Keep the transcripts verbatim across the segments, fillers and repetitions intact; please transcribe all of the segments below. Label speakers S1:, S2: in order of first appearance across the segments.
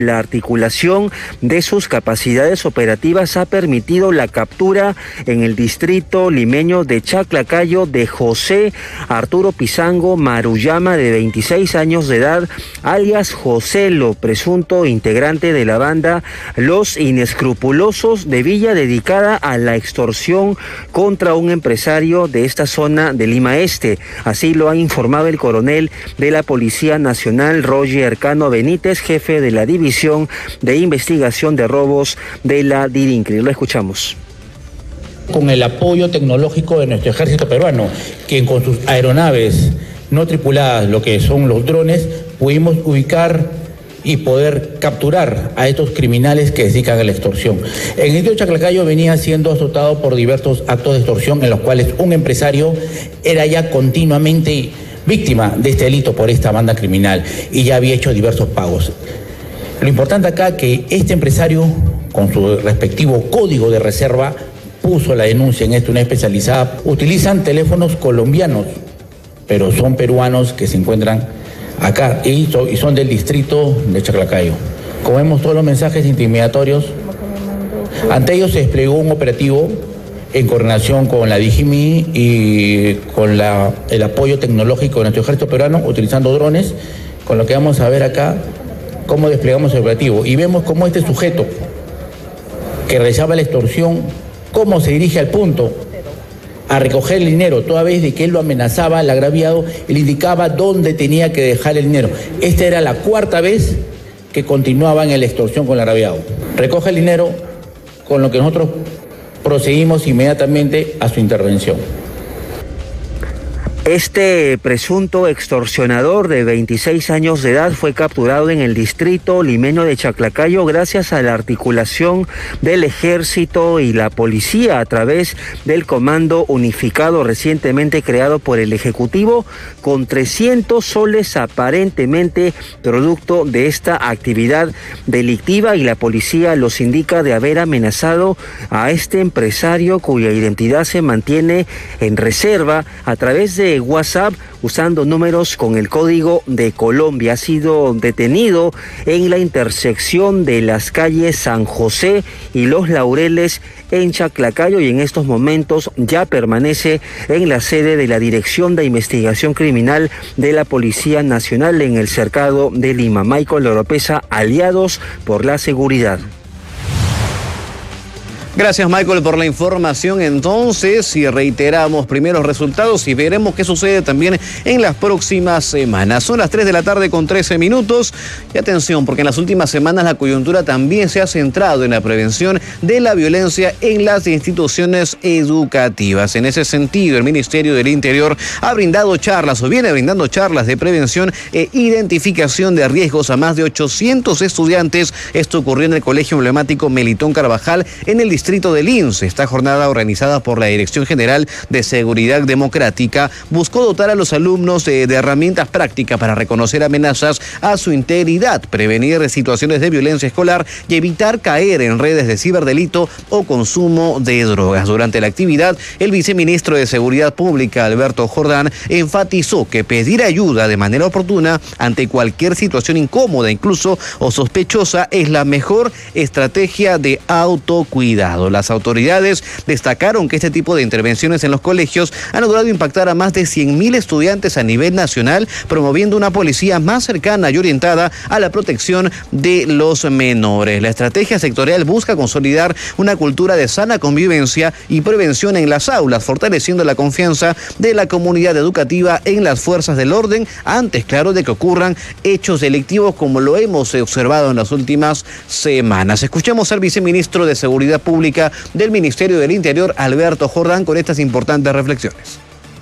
S1: La articulación de sus capacidades operativas ha permitido la captura en el distrito limeño de Chaclacayo de José Arturo Pizango Maruyama, de veintiséis años de edad, alias Joselo, presunto integrante de la banda Los Inescrupulosos de Villa, dedicada a la extorsión contra un empresario de esta zona de Lima Este. Así lo ha informado el coronel de la Policía Nacional, Roger Cano Benítez, jefe de la división de investigación de robos de la DIRINCRI. Lo escuchamos.
S2: Con el apoyo tecnológico de nuestro ejército peruano, quien con sus aeronaves no tripuladas, lo que son los drones, pudimos ubicar y poder capturar a estos criminales que se dedican a la extorsión. En el distrito de Chaclacayo venía siendo azotado por diversos actos de extorsión en los cuales un empresario era ya continuamente víctima de este delito por esta banda criminal y ya había hecho diversos pagos. Lo importante acá es que este empresario, con su respectivo código de reserva, puso la denuncia en esta unidad especializada. Utilizan teléfonos colombianos, pero son peruanos que se encuentran acá y son del distrito de Chaclacayo. Como vemos, todos los mensajes intimidatorios. Ante ellos se desplegó un operativo en coordinación con la DIGIMI y con la, el apoyo tecnológico de nuestro ejército peruano, utilizando drones, con lo que vamos a ver acá cómo desplegamos el operativo. Y vemos cómo este sujeto que realizaba la extorsión, cómo se dirige al punto a recoger el dinero, toda vez de que él lo amenazaba, al agraviado, él indicaba dónde tenía que dejar el dinero. Esta era la cuarta vez que continuaba en la extorsión con el agraviado. Recoge el dinero, con lo que nosotros procedimos inmediatamente a su intervención.
S1: Este presunto extorsionador de veintiséis años de edad fue capturado en el distrito limeño de Chaclacayo gracias a la articulación del ejército y la policía a través del comando unificado recientemente creado por el Ejecutivo, con trescientos soles aparentemente producto de esta actividad delictiva, y la policía los indica de haber amenazado a este empresario cuya identidad se mantiene en reserva a través de WhatsApp usando números con el código de Colombia. Ha sido detenido en la intersección de las calles San José y Los Laureles en Chaclacayo y en estos momentos ya permanece en la sede de la Dirección de Investigación Criminal de la Policía Nacional en el Cercado de Lima. Michael Oropesa, Aliados por la Seguridad.
S3: Gracias, Michael, por la información. Entonces, y reiteramos primeros resultados y veremos qué sucede también en las próximas semanas. Son las tres de la tarde con trece minutos. Y atención, porque en las últimas semanas la coyuntura también se ha centrado en la prevención de la violencia en las instituciones educativas. En ese sentido, el Ministerio del Interior ha brindado charlas o viene brindando charlas de prevención e identificación de riesgos a más de ochocientos estudiantes. Esto ocurrió en el Colegio Emblemático Melitón Carvajal, en el distrito del Lince. Esta jornada, organizada por la Dirección General de Seguridad Democrática, buscó dotar a los alumnos de, de herramientas prácticas para reconocer amenazas a su integridad, prevenir situaciones de violencia escolar y evitar caer en redes de ciberdelito o consumo de drogas. Durante la actividad, el viceministro de Seguridad Pública, Alberto Jordán, enfatizó que pedir ayuda de manera oportuna ante cualquier situación incómoda, incluso o sospechosa, es la mejor estrategia de autocuidado. Las autoridades destacaron que este tipo de intervenciones en los colegios han logrado impactar a más de cien mil estudiantes a nivel nacional, promoviendo una policía más cercana y orientada a la protección de los menores. La estrategia sectorial busca consolidar una cultura de sana convivencia y prevención en las aulas, fortaleciendo la confianza de la comunidad educativa en las fuerzas del orden, antes, claro, de que ocurran hechos delictivos como lo hemos observado en las últimas semanas. Escuchemos al viceministro de Seguridad Pública del Ministerio del Interior, Alberto Jordán, con estas importantes reflexiones.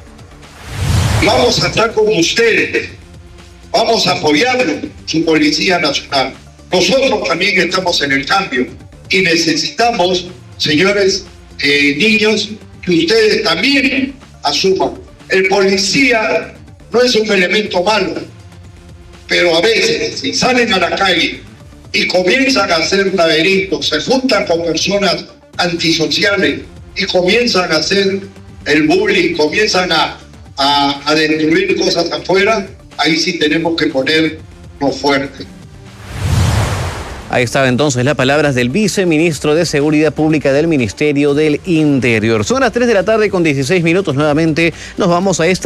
S4: Vamos a estar con ustedes, vamos a apoyarlo, su Policía Nacional. Nosotros también estamos en el cambio y necesitamos, señores eh, niños, que ustedes también asuman. El policía no es un elemento malo, pero a veces, si salen a la calle y comienzan a hacer laberintos, se juntan con personas antisociales y comienzan a hacer el bullying, comienzan a, a, a destruir cosas afuera, ahí sí tenemos que ponernos fuertes.
S3: Ahí estaba entonces las palabras del viceministro de Seguridad Pública del Ministerio del Interior. Son las tres de la tarde con dieciséis minutos. Nuevamente nos vamos a esta